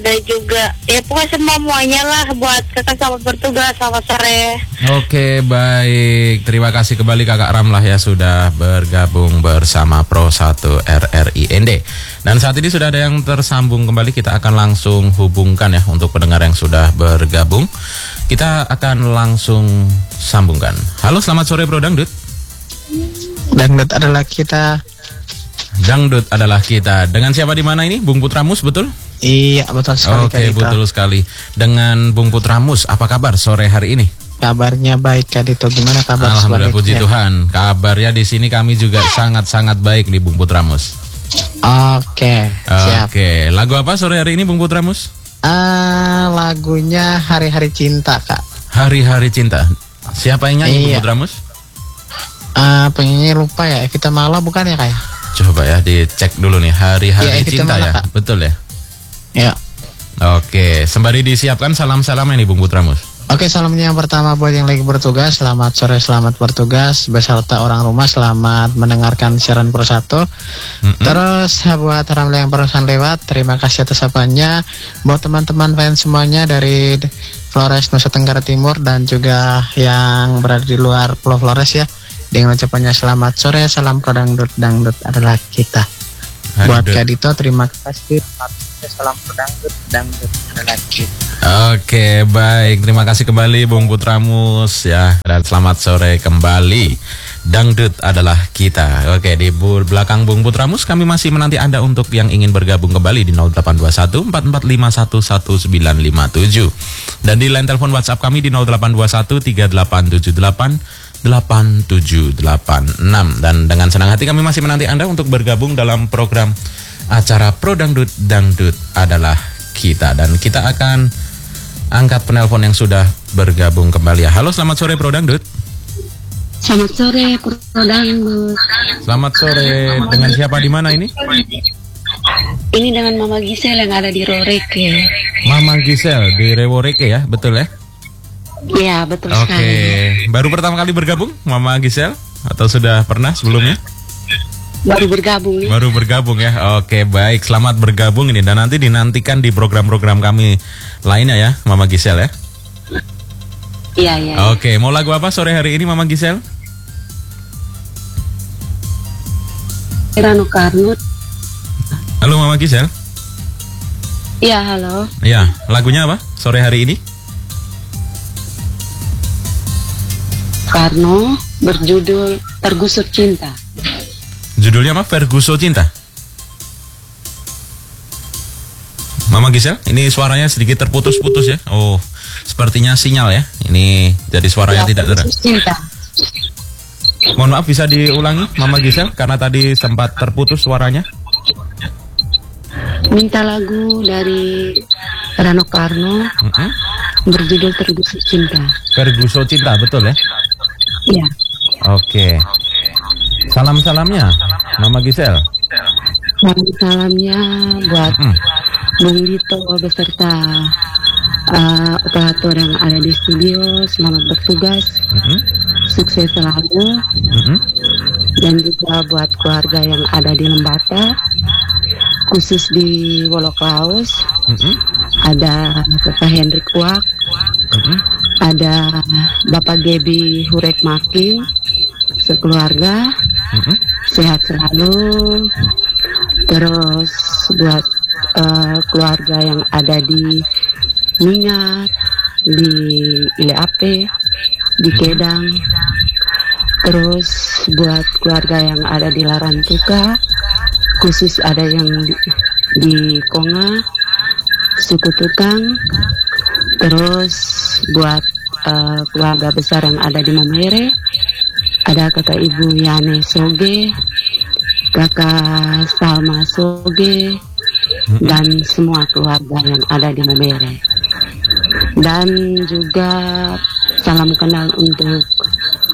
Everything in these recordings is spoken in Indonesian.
dan juga ya pokoknya semuanya lah buat kakak selamat bertugas, selamat sore. Oke, baik. Terima kasih kembali Kakak Ramlah ya sudah bergabung bersama Pro 1 RRIND. Dan saat ini sudah ada yang tersambung kembali, kita akan langsung hubungkan ya untuk pendengar yang sudah bergabung. Kita akan langsung sambungkan. Halo, selamat sore Bro Dangdut. Dangdut adalah kita. Dangdut adalah kita. Dengan siapa di mana ini? Bung Putramus, betul? Iya, betul sekali. Oke, betul sekali. Dengan Bung Putramus, apa kabar sore hari ini? Kabarnya baik, Kak Dito. Gimana kabar? Alhamdulillah, puji Tuhan. Kabarnya di sini kami juga sangat-sangat baik nih, Bung Putramus. Oke, siap. Oke, lagu apa sore hari ini, Bung Putramus? Lagunya Hari-Hari Cinta, Kak. Hari-Hari Cinta. Siapa yang nyanyi, Bung Putramus? Penyanyi lupa ya. Evita Mala bukan ya, Kak? Coba ya dicek dulu nih. Hari-Hari Cinta Mala, ya, Kak. Betul ya? Ya. Oke, sembari disiapkan salam-salamnya nih Bung Putramus. Oke, salamnya yang pertama buat yang lagi bertugas, selamat sore, selamat bertugas beserta orang rumah, selamat mendengarkan siaran Pro 1. Terus buat Ramlah yang barusan lewat, terima kasih atas sapanya. Buat teman-teman fans semuanya dari Flores Nusa Tenggara Timur dan juga yang berada di luar Pulau Flores ya, dengan ucapannya selamat sore, salam Pro Dangdut, Dangdut adalah kita. Buat Kak Dito, terima kasih. Salam Pro Dangdut, Dangdut adalah kita. Oke, baik. Terima kasih kembali Bung Putramus ya. Dan selamat sore kembali. Dangdut adalah kita. Oke, di belakang Bung Putramus kami masih menanti Anda untuk yang ingin bergabung kembali di 0821 4451 1957. Dan di line telepon WhatsApp kami di 0821 3878 8786. Dan dengan senang hati kami masih menanti Anda untuk bergabung dalam program acara Pro Dangdut, Dangdut adalah kita. Dan kita akan angkat penelpon yang sudah bergabung kembali ya. Halo, selamat sore Pro Dangdut. Selamat sore Pro Dangdut. Selamat sore. Dengan siapa di mana ini? Ini dengan Mama Gisel yang ada di Roreke. Mama Gisel di Reworeke ya, betul ya? Iya, betul sekali. Oke, baru pertama kali bergabung Mama Gisel atau sudah pernah sebelumnya? Baru bergabung nih. Baru bergabung ya. Oke, baik. Selamat bergabung ini dan nanti dinantikan di program-program kami lainnya ya, Mama Gisel ya. Iya, iya. Oke, mau lagu apa sore hari ini Mama Gisel? Rano Karno. Halo Mama Gisel. Iya, halo. Iya, lagunya apa sore hari ini? Karno berjudul Tergusur Cinta. Judulnya apa? Verguso Cinta. Mama Gisel, ini suaranya sedikit terputus-putus ya. Oh, sepertinya sinyal ya. Ini jadi suaranya tidak terdengar. Cinta. Mohon maaf, bisa diulangi Mama Gisel karena tadi sempat terputus suaranya. Minta lagu dari Rano Karno berjudul Tergusur Cinta. Verguso Cinta, betul ya? Iya. Oke. Salam-salamnya Mama Gisel. Salamnya buat Bung Dito beserta operator yang ada di studio. Selamat bertugas, sukses selalu. Dan juga buat keluarga yang ada di Lembata, khusus di Woloklaus. Ada Bapak Hendrik Wak, ada Bapak Gebi Hurek Making, sekeluarga sehat selalu. Terus buat keluarga yang ada di Ningat, di Ileape, di Kedang. Terus buat keluarga yang ada di Larantuka, khusus ada yang di Konga, suku Tukang. Terus buat keluarga besar yang ada di Mamere, ada kakak ibu Yane Soge, kakak Salma Soge, dan semua keluarga yang ada di Mamere. Dan juga salam kenal untuk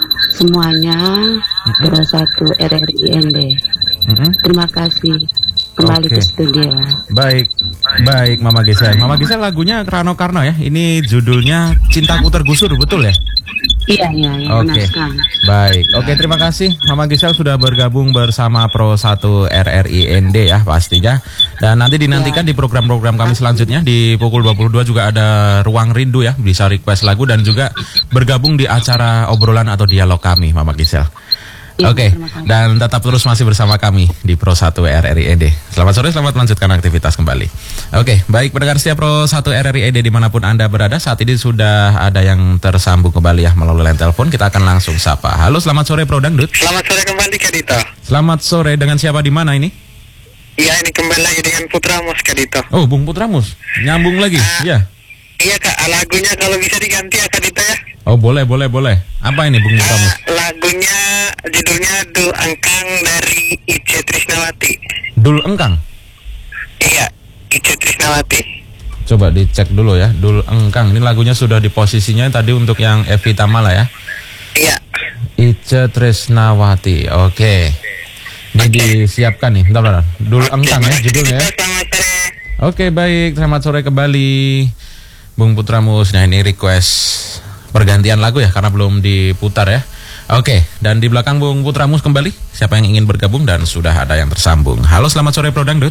semuanya Pro 1 RRIND. Terima kasih. kembali Oke. ke studio. Baik, baik Mama Gisel. Mama Gisel lagunya Rano Karno ya. Ini judulnya Cintaku Tergusur, betul ya? Iya, benar Oke, sekali. baik. Oke, terima kasih Mama Gisel sudah bergabung bersama Pro 1 RRIND ya pastinya. Dan nanti dinantikan di program-program kami selanjutnya di pukul 22 juga ada Ruang Rindu ya, bisa request lagu dan juga bergabung di acara obrolan atau dialog kami Mama Gisel. Iya, Oke, terima kasih. dan tetap terus masih bersama kami di Pro 1 RRIND. Selamat sore, selamat melanjutkan aktivitas kembali. Oke, baik pendengar setia Pro 1 RRIND dimanapun Anda berada, saat ini sudah ada yang tersambung kembali ya melalui line telepon. Kita akan langsung sapa. Halo, selamat sore Pro Dangdut. Selamat sore kembali Kak Dito. Selamat sore, dengan siapa di mana ini? Iya, ini kembali lagi dengan Putra Mus Kak Dito. Oh, Bung Putramus. Nyambung lagi. Ya. Iya Kak, lagunya kalau bisa diganti ya Kak Dito ya. Oh, boleh. Apa ini Bung Putramus? Lagunya judulnya Dul Engkang dari Ice Trisnawati. Dul Engkang. Iya, Ice Trisnawati. Coba dicek dulu ya. Dul Engkang. Ini lagunya sudah di posisinya tadi untuk yang Evita Mala ya. Iya. Ice Trisnawati. Oke. Ini disiapkan nih. Bentar. Dul Engkang ya judulnya ya. Selamat sore. Oke, baik. Selamat sore kembali Bung Putramus. Nah, ini request pergantian lagu ya karena belum diputar ya. Oke, dan di belakang Bung Putramus kembali. Siapa yang ingin bergabung dan sudah ada yang tersambung. Halo, selamat sore Pro Dangdut.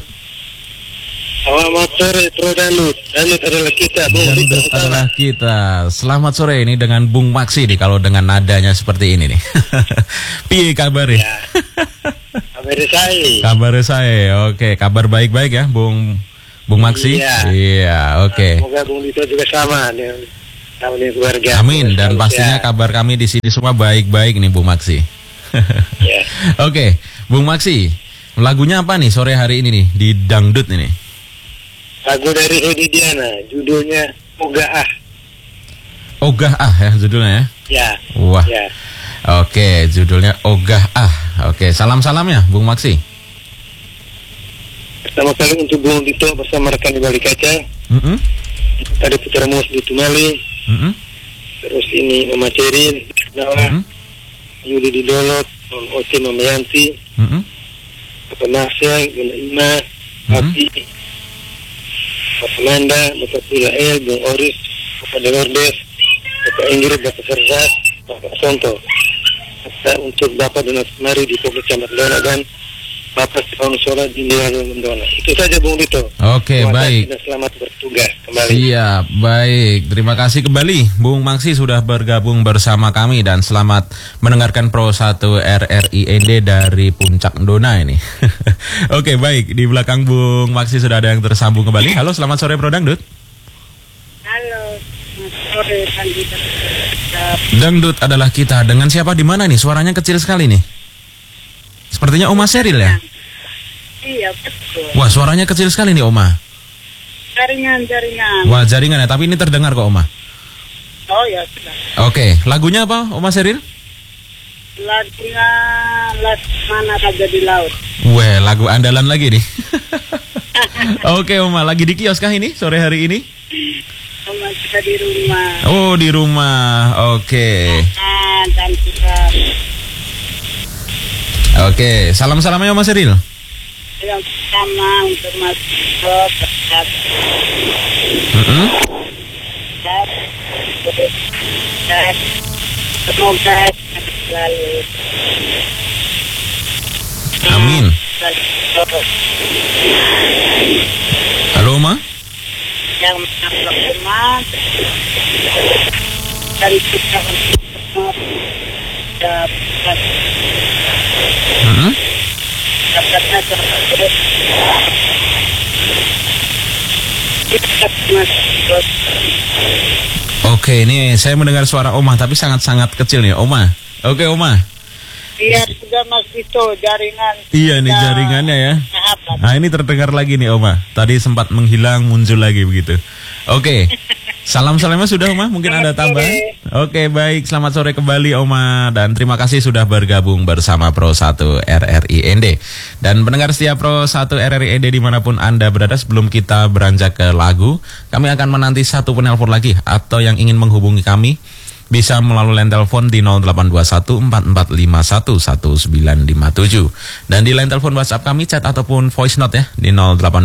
Selamat sore Pro Dangdut. Dangdut adalah kita. Dangdut adalah kita. Selamat sore ini dengan Bung Maksi nih kalau dengan nadanya seperti ini nih. Piye kabarnya? Kabar saya. Kabar saya. Oke, kabar baik-baik ya, Bung Maksi. Iya, oke. Semoga Bung Dito juga sama dengan keluarga. Amin, dan pastinya kabar kami di sini semua baik-baik nih Bung Maksi. Ya. Oke, Bung Maksi, lagunya apa nih sore hari ini nih di Dangdut ini? Lagu dari Edi Diana, judulnya Ogah. Ogah ya judulnya ya. Ya. Wah. Ya. Oke, judulnya Ogah. Oke, salam-salam ya Bung Maksi. Pertama kali untuk Bung Dito bersama rekan di balik kaca. Tadi Putra Mus di Tumali. Terus ini Mama Cerin, Nawa, Yudi di Dolot, Non Oce, Mama Yanti, Bapak Nasya, Guna Ima, Api, Bapak Manda, Bapak Pilael, Bung Oris, Bapak Delordes, Bapak Ingrid, Bapak Serzat, Bapak Sonto. Serta untuk Bapak Donat Mari di Pokok Camat Dona dan Bapak Stefano Sola di Niaga Dona. Itu saja Bung Dito. Oke, Terima baik. kasih dan selamat bertugas kembali. Siap, baik. Terima kasih kembali Bung Maksi sudah bergabung bersama kami dan selamat mendengarkan Pro 1 RRIND dari Puncak Dona ini. Oke, baik. Di belakang Bung Maksi sudah ada yang tersambung kembali. Halo, selamat sore Pro Dangdut. Halo, sore Dangdut. Dangdut adalah kita. Dengan siapa di mana nih? Suaranya kecil sekali nih. Sepertinya Oma Seril ya? Iya, betul. Wah, suaranya kecil sekali nih Oma. Jaringan. Wah, jaringan ya, tapi ini terdengar kok Oma. Oh ya, sudah. Oke, lagunya apa Oma Seril? Lagunya Las Mana Raja di Laut. Wah, lagu andalan lagi nih. Oke Oma, lagi di kios kah ini sore hari ini? Sama kita di rumah. Oh, di rumah. Oke. Dan kita Oke, salam-salamnya Mas Seril. yang pertama untuk Mas Dito, berkat dan semoga selalu Amin. Halo Oma. yang menangkap rumah dari kita untuk dapat dapatnya terus Oke, ini saya mendengar suara Oma tapi sangat-sangat kecil nih Oma. Oke Oma. Iya sudah Mas Dito jaringan. Iya nih jaringannya ya. Nah ini terdengar lagi nih Oma. Tadi sempat menghilang muncul lagi begitu. Oke. Salam-salamnya sudah Oma, mungkin ada tambahan. Oke, baik, selamat sore kembali Oma dan terima kasih sudah bergabung bersama Pro 1 RRIND. Dan pendengar setia Pro 1 RRIND dimanapun Anda berada, sebelum kita beranjak ke lagu, kami akan menanti satu penelpon lagi atau yang ingin menghubungi kami bisa melalui line telepon di 082144511957. Dan di line telepon WhatsApp kami, chat ataupun voice note ya, di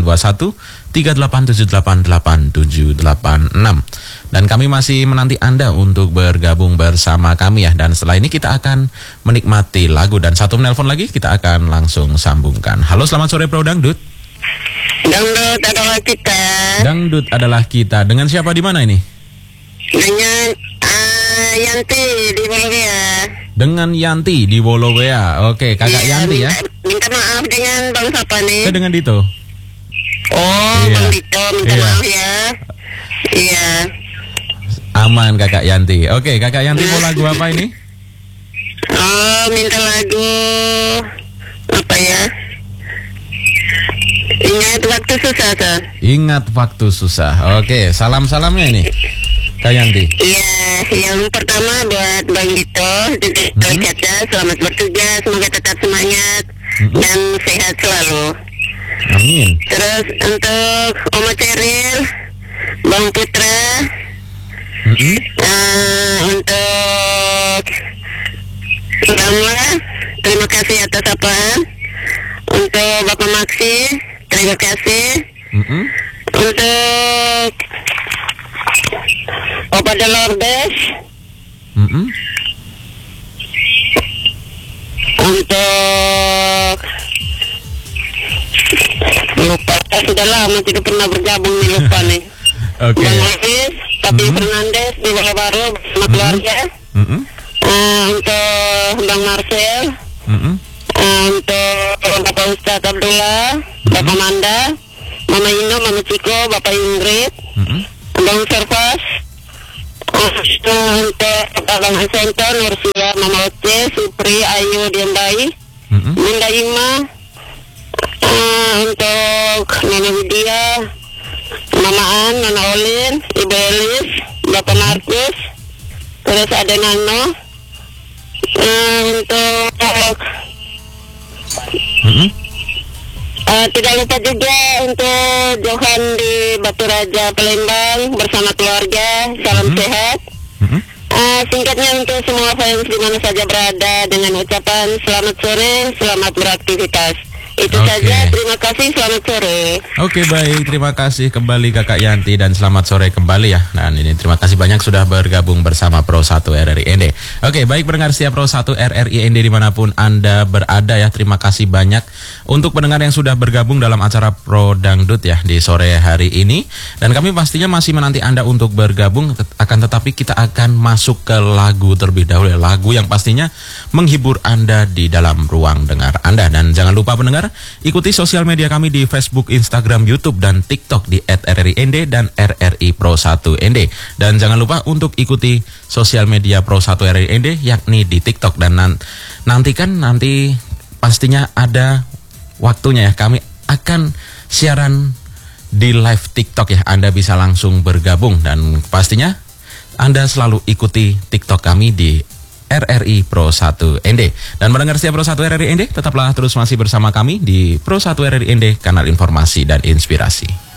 082138788786. Dan kami masih menanti Anda untuk bergabung bersama kami ya. Dan setelah ini kita akan menikmati lagu. Dan satu menelpon lagi kita akan langsung sambungkan. Halo, selamat sore Bro Dangdut. Dangdut adalah kita. Dangdut adalah kita. Dengan siapa di mana ini? Dengan Yanti di Bologna. Dengan Yanti di Bologna. Oke, Kakak Yanti ya. Minta maaf dengan Bang siapa nih? Saya dengan Dito. Oh, Iya. Bang Dito, minta Iya. maaf ya. Iya. Aman Kakak Yanti. Oke, Kakak Yanti mau lagu apa ini? Oh, minta lagu apa ya? Ingat waktu susah, Sir. Ingat waktu susah. Oke, salam-salamnya ini Kak Yanti. Iya, yang pertama buat Bang Dito, Caca, selamat bertugas, semoga tetap semangat dan sehat selalu. Amin. Terus untuk Oma Ceril, Bang Putra, untuk Ramla, terima kasih atas apaan. Untuk Bapak Maksi, terima kasih. Untuk Opa Delordes, untuk lupa, sudah lama tidak pernah bergabung nih, lupa nih. Oke. Bang Hafiz, Papi Fernandes di Bala Baru bersama keluarga. Untuk Bang Marcel, untuk Bapak Ustadz Abdullah, Bapak Manda, Mama Ino, Mama Ciko, Bapak Ingrid, Bang Servas, untuk Bang Asento, Nursia, Mama Oce, Supri, Ayu, Diandai, Bunda Ima, untuk Nenek Widya, Mama An, Nona Olin, Ibu Elis, Bapak Markus, terus ada Nano, untuk tidak lupa juga untuk Johan di Batu Raja Palembang bersama keluarga, salam sehat. Singkatnya untuk semua fans di mana saja berada dengan ucapan selamat sore, selamat beraktivitas. Itu saja, terima kasih, selamat sore. Oke, baik, terima kasih kembali Kakak Yanti dan selamat sore kembali ya. Dan ini terima kasih banyak sudah bergabung bersama Pro 1 RRI ND. Oke, baik pendengar setia Pro 1 RRI ND dimanapun Anda berada ya. Terima kasih banyak untuk pendengar yang sudah bergabung dalam acara Pro Dangdut ya di sore hari ini. Dan kami pastinya masih menanti Anda untuk bergabung, akan tetapi kita akan masuk ke lagu terlebih dahulu ya. Lagu yang pastinya menghibur Anda di dalam ruang dengar Anda. Dan jangan lupa pendengar, ikuti sosial media kami di Facebook, Instagram, YouTube, dan TikTok di @RRIND dan RRI Pro 1 ND. Dan jangan lupa untuk ikuti sosial media Pro 1 RRI ND yakni di TikTok. Dan nanti pastinya ada waktunya ya, kami akan siaran di live TikTok ya. Anda bisa langsung bergabung dan pastinya Anda selalu ikuti TikTok kami di RRI Pro 1 ND. Dan mendengar setia Pro 1 RRI ND, tetaplah terus masih bersama kami di Pro 1 RRI ND, kanal informasi dan inspirasi.